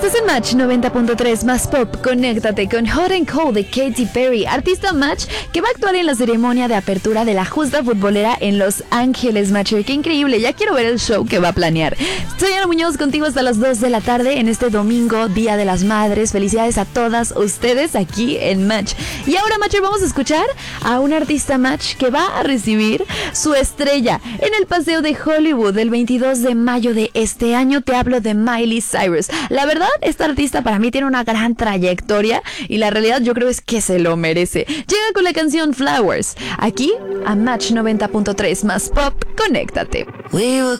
Estás en Match 90.3 más pop. Conéctate con Hot and Cold de Katy Perry, artista Match que va a actuar en la ceremonia de apertura de la justa futbolera en Los Ángeles, Matcher. Qué increíble, ya quiero ver el show que va a planear. Soy Ana Muñoz, contigo hasta las 2 de la tarde en este domingo, Día de las Madres. Felicidades a todas ustedes aquí en Match. Y ahora, Matcher, vamos a escuchar a un artista Match que va a recibir su estrella en el Paseo de Hollywood el 22 de mayo de este año. Te hablo de Miley Cyrus. La verdad, esta artista para mí tiene una gran trayectoria y la realidad yo creo es que se lo merece. Llega con la canción Flowers, aquí a Match 90.3 más pop. Conéctate.